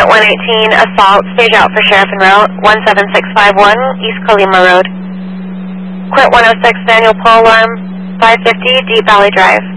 Quint 118, assault, stage out for sheriff en route, 17651, East Colima Road. Quint 106, manual pole alarm, 550, Deep Valley Drive.